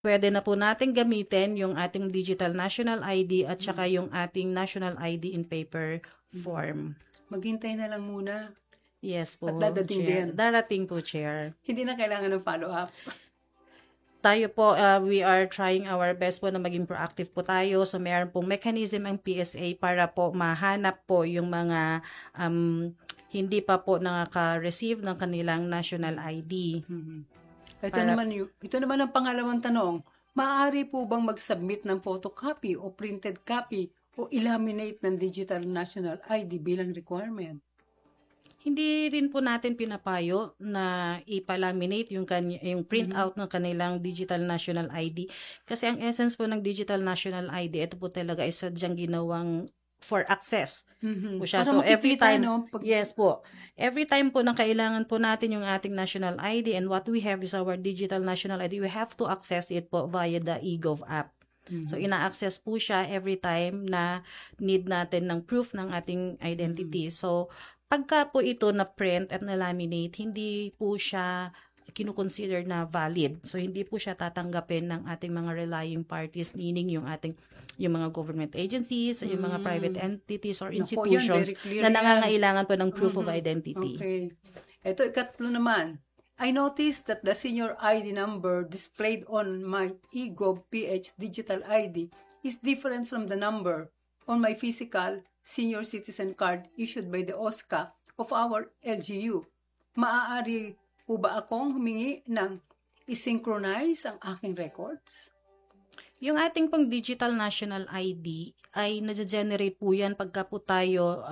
pwede na po natin gamitin yung ating digital national ID at saka yung ating national ID in paper form. Maghintay na lang muna. Yes po, At dadating Chair. din. Darating po, Chair. Hindi na kailangan ng follow-up. Tayo po, we are trying our best po na maging proactive po tayo. So, meron pong mechanism ang PSA para po mahanap po yung mga hindi pa po nakaka-receive ng kanilang national ID. Ito naman ang pangalawang tanong. Maaari po bang mag-submit ng photocopy o printed copy o ilaminate ng digital national ID bilang requirement? Hindi rin po natin pinapayo na ipalaminate yung printout ng kanilang digital national ID. Kasi ang essence po ng digital national ID, ito po talaga ay sadyang ginawang for access po siya. So every time, yes po, every time po na kailangan po natin yung ating national ID and what we have is our digital national ID, we have to access it po via the eGov app. So ina-access po siya every time na need natin ng proof ng ating identity. So pagka po ito na print at na laminate, hindi po siya kinukonsider na valid. So hindi po siya tatanggapin ng ating mga relying parties, meaning yung mga government agencies, yung mga private entities or institutions na nangangailangan po ng proof of identity. Okay. Ito ikatlo naman. I noticed that the senior ID number displayed on my eGov PH digital ID is different from the number on my physical senior citizen card issued by the OSCA of our LGU. Maaari po ba akong humingi ng i-synchronize ang aking records? Yung ating pong digital national ID ay na-generate po yan pagka po tayo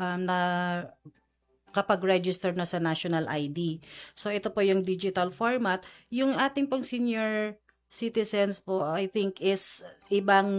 kapag register na sa national ID. So ito po yung digital format. Yung ating pong senior citizens po, I think is ibang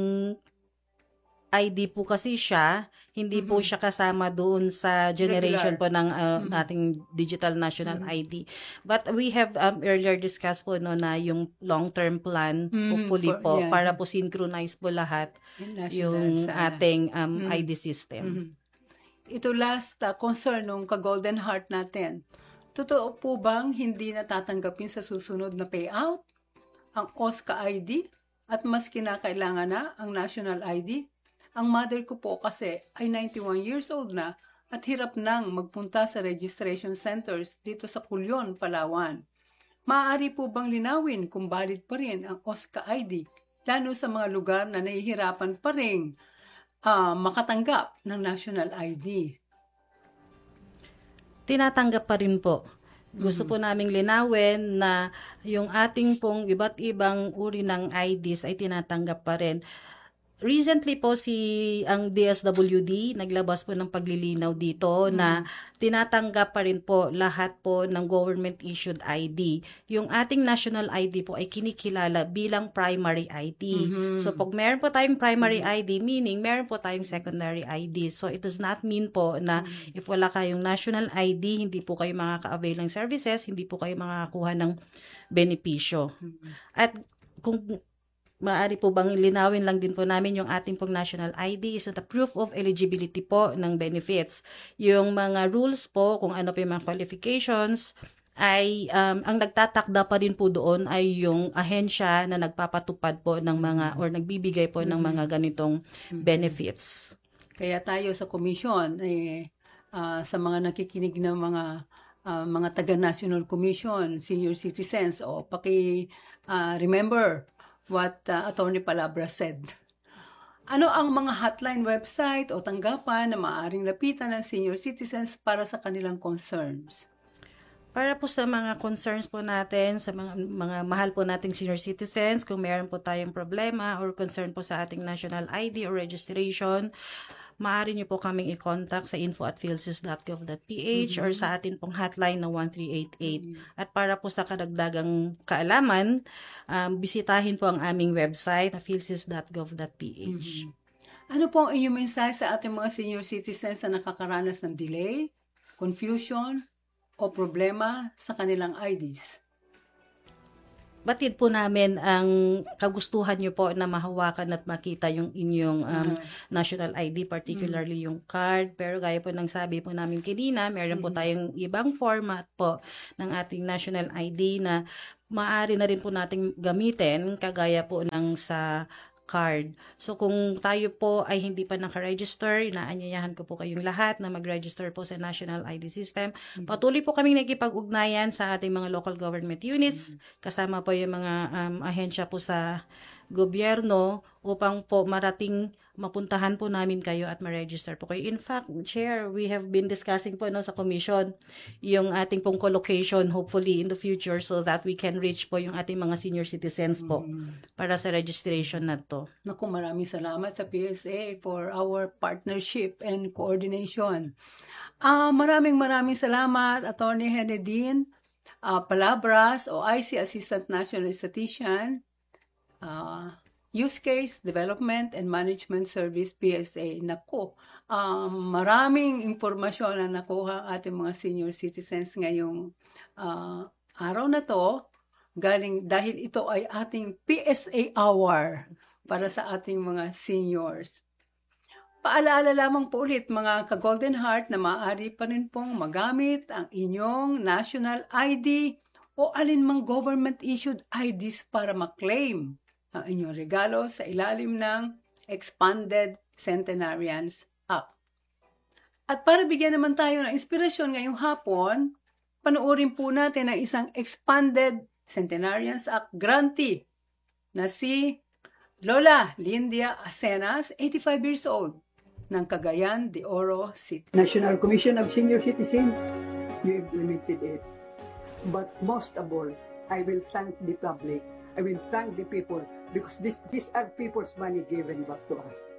ID po kasi siya, hindi po siya kasama doon sa generation po ng ating digital national ID. But we have earlier discussed po na yung long-term plan, hopefully po, para po synchronize po lahat yung ating ID system. Ito last concern ng ka-Golden Heart natin. Totoo po bang hindi natatanggapin sa susunod na payout ang OSCA ID at mas kinakailangan na ang national ID? Ang mother ko po kasi ay 91 years old na at hirap nang magpunta sa registration centers dito sa Culyon, Palawan. Maaari po bang linawin kung valid pa rin ang OSCA ID, lalo sa mga lugar na nahihirapan pa rin makatanggap ng national ID? Tinatanggap pa rin po. Gusto po naming linawin na yung ating pong iba't ibang uri ng IDs ay tinatanggap pa rin. Recently po ang DSWD naglabas po ng paglilinaw dito na tinatanggap pa rin po lahat po ng government issued ID. Yung ating national ID po ay kinikilala bilang primary ID. So pag meron po tayong primary ID, meaning meron po tayong secondary ID. So it does not mean po na if wala kayong national ID, hindi po kayo makaka-avail ng services, hindi po kayo makakakuha ng benepisyo. At kung maaari po bang linawin lang din po namin yung ating pong national ID is the proof of eligibility po ng benefits. Yung mga rules po, kung ano po yung mga qualifications, ay ang nagtatakda pa rin po doon ay yung ahensya na nagpapatupad po ng mga or nagbibigay po ng mga ganitong benefits. Kaya tayo sa commission, sa mga nakikinig ng mga taga-National Commission, senior citizens, remember what Attorney Palabra said. Ano ang mga hotline website o tanggapan na maaaring lapitan ng senior citizens para sa kanilang concerns? Para po sa mga concerns po natin, sa mga mahal po nating senior citizens, kung meron po tayong problema or concern po sa ating national ID or registration, maaari niyo po kaming i-contact sa info@philsys.gov.ph or sa atin pong hotline na 1388. At para po sa kadagdagang kaalaman, bisitahin po ang aming website na philsys.gov.ph. Ano po ang inyong mensahe sa ating mga senior citizens na nakakaranas ng delay, confusion, o problema sa kanilang IDs? batid po namin ang kagustuhan nyo po na mahawakan at makita yung inyong national ID, particularly yung card. Pero gaya po ng sabi po namin kanina, meron po tayong ibang format po ng ating national ID na maaari na rin po nating gamitin, kagaya po ng sa card. So kung tayo po ay hindi pa naka-register, inaanyayahan ko po kayong lahat na mag-register po sa National ID System. Patuloy po kaming nagkipag-ugnayan sa ating mga local government units, kasama po yung mga ahensya po sa gobyerno upang po mapuntahan po namin kayo at ma-register po kayo. In fact, Chair, we have been discussing po sa commission yung ating pong collocation hopefully in the future so that we can reach po yung ating mga senior citizens po para sa registration na to. Naku, maraming salamat sa PSA for our partnership and coordination. Maraming salamat, Attorney Henedine Palabras o IC Assistant National Statistician, Use Case Development and Management Service PSA. Naku, maraming impormasyon na nakuha ating mga senior citizens ngayong araw na to dahil ito ay ating PSA hour para sa ating mga seniors. Paalaala lamang po ulit mga ka-Golden Heart na maaari pa rin pong magamit ang inyong national ID o alinmang government-issued IDs para maklaim ang inyong regalo sa ilalim ng Expanded Centenarians Act. At para bigyan naman tayo ng inspirasyon ngayong hapon, panoorin po natin ang isang Expanded Centenarians Act grantee na si Lola Lindia Acenas, 85 years old, ng Cagayan de Oro City. National Commission of Senior Citizens, you implemented it. But most of all, I will thank the public. I will thank the people because these are people's money given back to us.